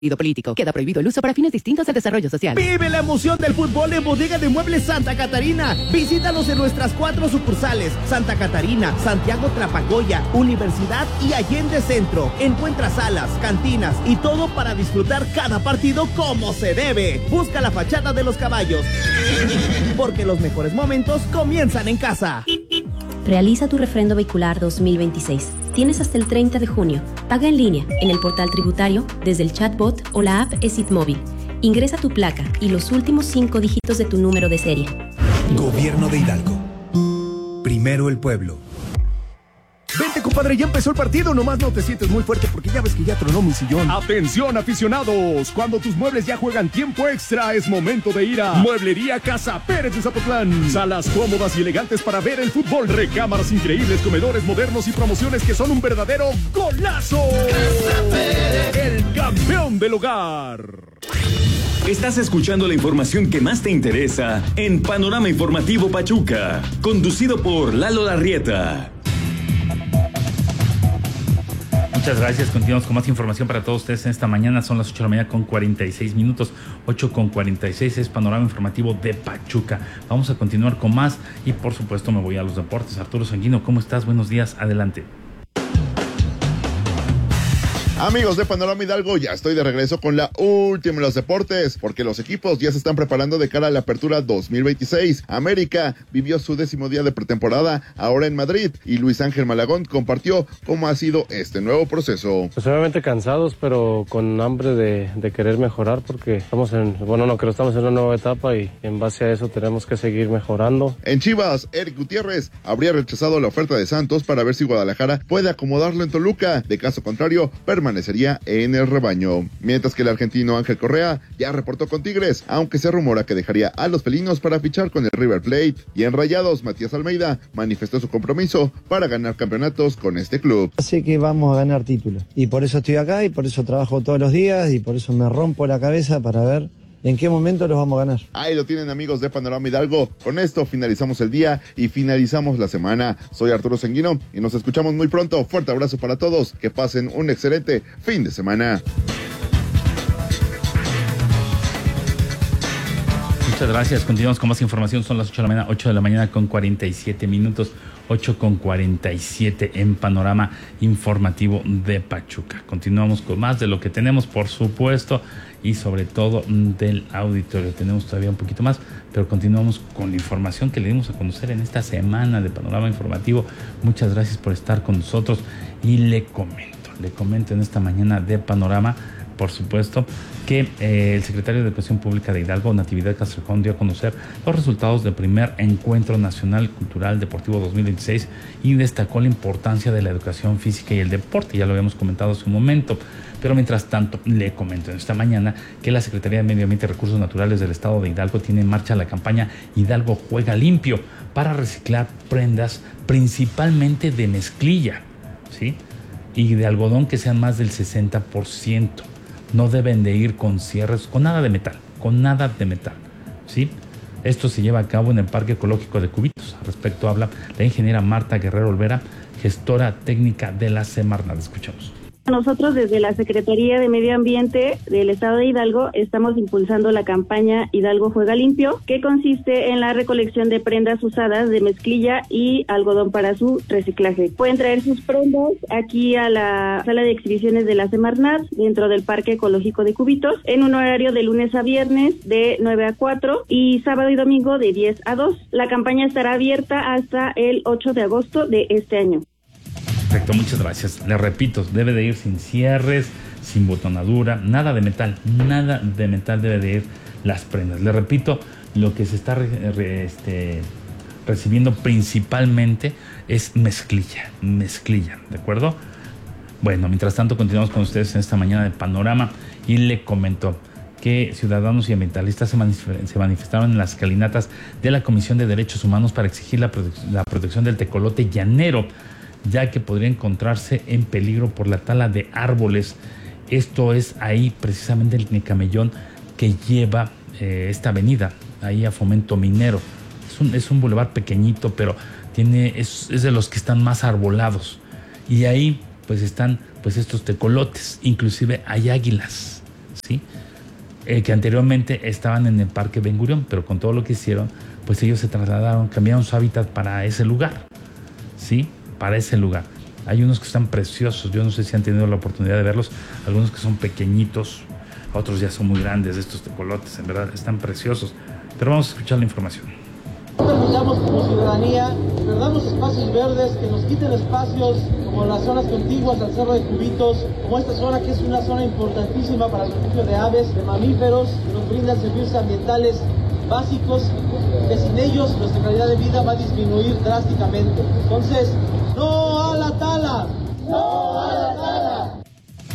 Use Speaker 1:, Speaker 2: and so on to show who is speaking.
Speaker 1: político. Queda prohibido el uso para fines distintos al desarrollo social.
Speaker 2: Vive la emoción del fútbol en Bodega de Muebles Santa Catarina. Visítanos en nuestras 4 sucursales: Santa Catarina, Santiago Tlapacoya, Universidad y Allende Centro. Encuentra salas, cantinas y todo para disfrutar cada partido como se debe. Busca la fachada de los caballos, porque los mejores momentos comienzan en casa.
Speaker 3: Realiza tu refrendo vehicular 2026. Tienes hasta el 30 de junio. Paga en línea, en el portal tributario, desde el chatbot o la app ESIT Móvil. Ingresa tu placa y los últimos 5 dígitos de tu número de serie.
Speaker 4: Gobierno de Hidalgo. Primero el pueblo.
Speaker 5: Vente, compadre, ya empezó el partido. Nomás no te sientes muy fuerte porque ya ves que ya tronó mi sillón.
Speaker 6: ¡Atención, aficionados! Cuando tus muebles ya juegan tiempo extra, es momento de ir a Mueblería Casa Pérez de Zapotlán. Salas cómodas y elegantes para ver el fútbol, recámaras increíbles, comedores modernos y promociones que son un verdadero golazo. Casa Pérez, el campeón del hogar.
Speaker 7: Estás escuchando la información que más te interesa en Panorama Informativo Pachuca, conducido por Lalo Larrieta.
Speaker 8: Muchas gracias. Continuamos con más información para todos ustedes en esta mañana. Son las 8 de la mañana con 46 minutos. 8 con 46 es Panorama Informativo de Pachuca. Vamos a continuar con más y por supuesto me voy a los deportes. Arturo Sanguino, ¿cómo estás? Buenos días. Adelante.
Speaker 9: Amigos de Panorama Hidalgo, ya estoy de regreso con la última de los deportes, porque los equipos ya se están preparando de cara a la apertura 2026. América vivió su 10º día de pretemporada ahora en Madrid y Luis Ángel Malagón compartió cómo ha sido este nuevo proceso.
Speaker 10: Pues obviamente cansados, pero con hambre de querer mejorar, porque estamos estamos en una nueva etapa y en base a eso tenemos que seguir mejorando.
Speaker 9: En Chivas, Eric Gutiérrez habría rechazado la oferta de Santos para ver si Guadalajara puede acomodarlo en Toluca. De caso contrario, permanecería en el rebaño. Mientras que el argentino Ángel Correa ya reportó con Tigres, aunque se rumora que dejaría a los felinos para fichar con el River Plate. Y en Rayados, Matías Almeida manifestó su compromiso para ganar campeonatos con este club.
Speaker 11: Sé que vamos a ganar títulos y por eso estoy acá y por eso trabajo todos los días y por eso me rompo la cabeza para ver ¿en qué momento los vamos a ganar?
Speaker 9: Ahí lo tienen, amigos de Panorama Hidalgo. Con esto finalizamos el día y finalizamos la semana. Soy Arturo Sanguino y nos escuchamos muy pronto. Fuerte abrazo para todos. Que pasen un excelente fin de semana.
Speaker 8: Muchas gracias. Continuamos con más información. Son las 8 de la mañana con 47 minutos. 8 con 47 en Panorama Informativo de Pachuca. Continuamos con más de lo que tenemos, por supuesto, y sobre todo del auditorio. Tenemos todavía un poquito más, pero continuamos con la información que le dimos a conocer en esta semana de Panorama Informativo. Muchas gracias por estar con nosotros y le comento en esta mañana de Panorama, por supuesto, que el secretario de Educación Pública de Hidalgo, Natividad Castrejón, dio a conocer los resultados del primer Encuentro Nacional Cultural Deportivo 2026 y destacó la importancia de la educación física y el deporte. Ya lo habíamos comentado hace un momento, pero mientras tanto le comento en esta mañana que la Secretaría de Medio Ambiente y Recursos Naturales del Estado de Hidalgo tiene en marcha la campaña Hidalgo Juega Limpio para reciclar prendas principalmente de mezclilla, ¿sí?, y de algodón que sean más del 60%. No deben de ir con cierres, con nada de metal, ¿sí? Esto se lleva a cabo en el Parque Ecológico de Cubitos. Al respecto habla la ingeniera Marta Guerrero Olvera, gestora técnica de la Semarnat. Escuchamos.
Speaker 12: Nosotros desde la Secretaría de Medio Ambiente del Estado de Hidalgo estamos impulsando la campaña Hidalgo Juega Limpio, que consiste en la recolección de prendas usadas de mezclilla y algodón para su reciclaje. Pueden traer sus prendas aquí a la sala de exhibiciones de la Semarnat dentro del Parque Ecológico de Cubitos en un horario de lunes a viernes de 9 a 4 y sábado y domingo de 10 a 2. La campaña estará abierta hasta el 8 de agosto de este año.
Speaker 8: Perfecto, muchas gracias. Le repito, debe de ir sin cierres, sin botonadura, nada de metal debe de ir las prendas. Le repito, lo que se está recibiendo principalmente es mezclilla, ¿de acuerdo? Bueno, mientras tanto continuamos con ustedes en esta mañana de Panorama y le comento que ciudadanos y ambientalistas se manifestaron en las escalinatas de la Comisión de Derechos Humanos para exigir la protección del tecolote llanero, ya que podría encontrarse en peligro por la tala de árboles. Esto es ahí precisamente el Nicamellón que lleva esta avenida, ahí a Fomento Minero. Es un bulevar pequeñito, pero es de los que están más arbolados. Y ahí pues están pues estos tecolotes, inclusive hay águilas, ¿sí? Que anteriormente estaban en el Parque Ben Gurión, pero con todo lo que hicieron, pues ellos se trasladaron, cambiaron su hábitat para ese lugar, ¿sí? Para ese lugar. Hay unos que están preciosos, yo no sé si han tenido la oportunidad de verlos, algunos que son pequeñitos, otros ya son muy grandes, estos tecolotes, en verdad, están preciosos. Pero vamos a escuchar la información.
Speaker 13: Necesitamos como ciudadanía, perdamos espacios verdes, que nos quiten espacios como las zonas contiguas al Cerro de Cubitos, como esta zona que es una zona importantísima para el refugio de aves, de mamíferos, que nos brindan servicios ambientales básicos, que sin ellos nuestra calidad de vida va a disminuir drásticamente. Entonces, ¡no a la tala! ¡No a la tala!